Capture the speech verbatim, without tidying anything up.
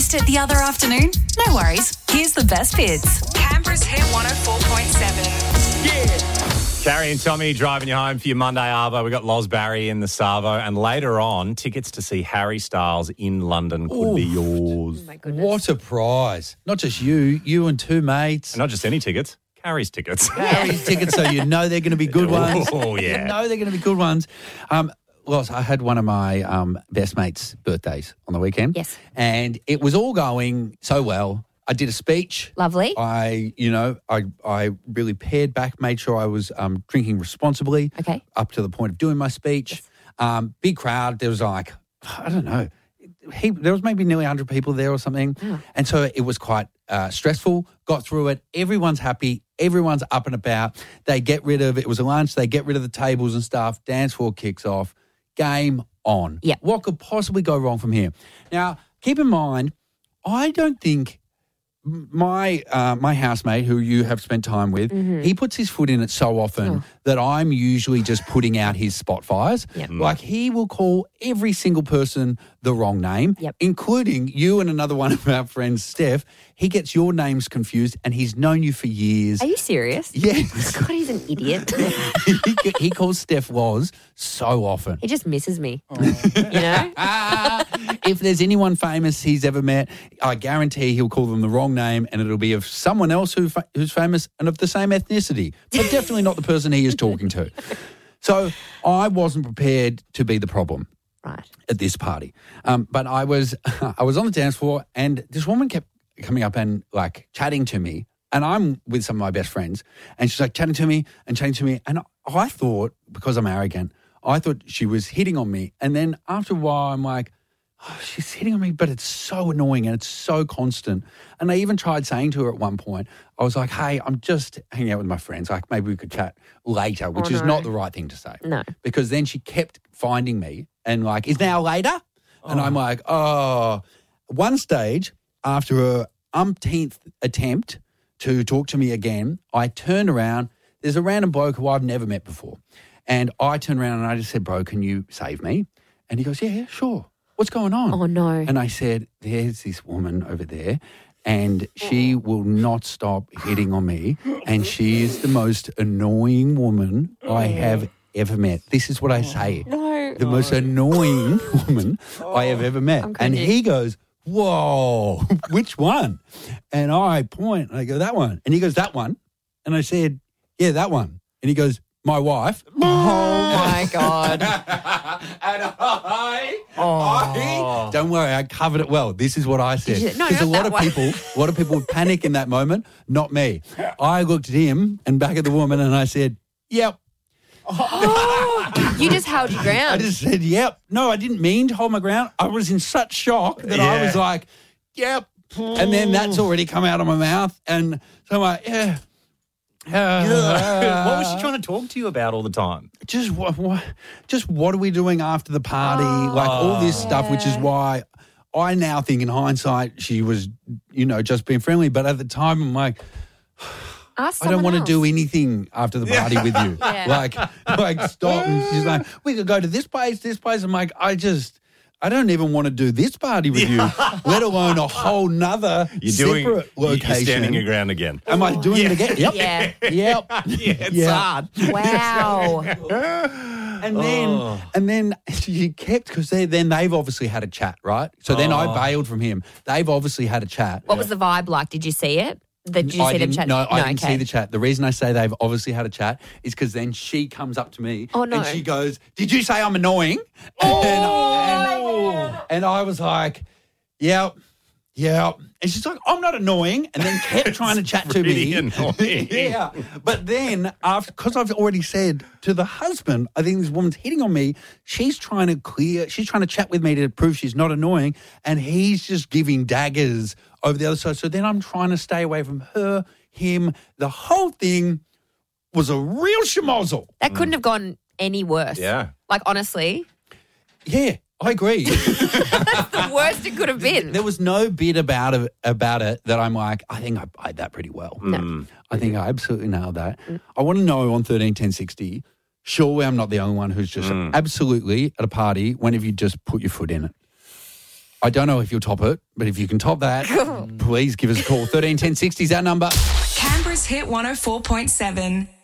Missed it the other afternoon? No worries. Here's the best bits. Canberra's Hit one oh four point seven. Carrie and Tommy driving you home for your Monday Arvo. We've got Loz Barry in the Savo. And later on, tickets to see Harry Styles in London could Ooh. be yours. Oh my goodness. What a prize. Not just you, you and two mates. And not just any tickets, Carrie's tickets. Harry's tickets, so you know they're going to be good ones. Oh, yeah. You know they're going to be good ones. Um, well, I had one of my um, best mates' birthdays on the weekend. Yes. And it was all going so well. I did a speech. Lovely. I, you know, I I really pared back, made sure I was um, drinking responsibly. Okay. Up to the point of doing my speech. Yes. Um, big crowd. There was like, I don't know, he, there was maybe nearly one hundred people there or something. Oh. And so it was quite uh, stressful. Got through it. Everyone's happy. Everyone's up and about. They get rid of, it was a lunch, they get rid of the tables and stuff. Dance floor kicks off. Game on. Yeah. What could possibly go wrong from here? Now, keep in mind, I don't think my uh, my housemate, who you have spent time with, Mm-hmm. he puts his foot in it so often Oh. that I'm usually just putting out his spot fires. Yep. Like he will call every single person the wrong name, Yep. including you and another one of our friends, Steph. He gets your names confused and he's known you for years. Are you serious? Yes. God, he's an idiot. he, he calls Steph Woz so often. He just misses me. You know? Ah, if there's anyone famous he's ever met, I guarantee he'll call them the wrong name and it'll be of someone else who fa- who's famous and of the same ethnicity, but definitely not the person he is talking to. So I wasn't prepared to be the problem Right. at this party. Um, but I was I was on the dance floor and this woman kept coming up and like chatting to me, and I'm with some of my best friends, and she's like chatting to me and chatting to me, and I thought, because I'm arrogant, I thought she was hitting on me. And then after a while I'm like, oh, she's hitting on me, but it's so annoying and it's so constant. And I even tried saying to her at one point, I was like, hey, I'm just hanging out with my friends. Like maybe we could chat later, which Oh, is no. not the right thing to say. No. Because then she kept finding me and like, is now later? And I'm like, oh. One stage, after a umpteenth attempt to talk to me again, I turned around. There's a random bloke who I've never met before. And I turned around and I just said, bro, can you save me? And he goes, yeah, yeah, sure. What's going on? Oh, no. And I said, there's this woman over there and she will not stop hitting on me. And she is the most annoying woman I have ever met. This is what I say. No. The most annoying woman I have ever met. I'm And cringing. he goes, whoa, which one? And I point and I go, that one. And he goes, that one. And I said, yeah, that one. And he goes, my wife. Oh, my God. And I, Oh. I, don't worry, I covered it well. This is what I said. You- no, Because a not lot that of one. people, a lot of people would panic in that moment. Not me. I looked at him and back at the woman, and I said, "Yep." You just held your ground. I just said, "Yep." No, I didn't mean to hold my ground. I was in such shock that I Yeah. was like, "Yep," and then that's already come out of my mouth, and so I'm like, "Yeah." Uh, What was she trying to talk to you about all the time? just what, what just what are we doing after the party, like all this stuff, which is why I now think in hindsight she was, you know, just being friendly, but at the time I'm like, Ask I don't want to someone do else. anything after the party with you. Yeah. Like, like stop. And she's like, we could go to this place, this place. I'm like, I just, I don't even want to do this party with you, let alone a whole nother You're doing. separate You're location. standing your ground again. Am I doing it again? Yep. Yeah. Yep. Yeah, it's Yeah. hard. Wow. And then, Oh. and then she kept, because they, then they've obviously had a chat, right? So then Oh. I bailed from him. They've obviously had a chat. What was the vibe like? Did you see it? Did you I see them didn't, chat? no, I didn't okay. see the chat. The reason I say they've obviously had a chat is because then she comes up to me Oh, no. and she goes, "Did you say I'm annoying?" Oh, and, and, and I was like, "Yeah, yeah." And she's like, "I'm not annoying," and then kept trying to chat to pretty me. annoying. Yeah, but then after, because I've already said to the husband, I think this woman's hitting on me. She's trying to clear. She's trying to chat with me to prove she's not annoying, and he's just giving daggers over the other side. So then I'm trying to stay away from her, him. The whole thing was a real schmozzle. That couldn't have gone any worse. Yeah. Like, honestly, Yeah, I agree. the worst it could have been. There was no bit about it, about it that I'm like, I think I played that pretty well. No. I think I absolutely nailed that. I want to know on thirteen ten sixty, surely I'm not the only one who's just absolutely at a party, when have you just put your foot in it? I don't know if you'll top it, but if you can top that, please give us a call. thirteen ten sixty is our number. Canberra's Hit one oh four point seven.